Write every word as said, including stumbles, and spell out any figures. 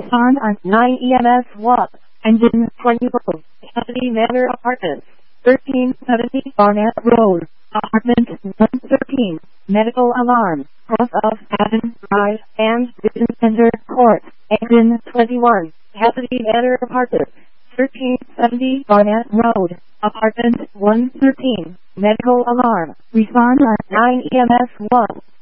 On on nine E M S walk. Engine twenty-four. Cassidy Manor Apartments. thirteen seventy Barnett Road. Apartment one thirteen. Medical alarm. Cross of Haddon Drive and Vision Center Court. Engine twenty-one. Cassidy Manor Apartments. thirteen seventy Barnett Road. Apartment one thirteen. Medical alarm. Respond on nine E M S one.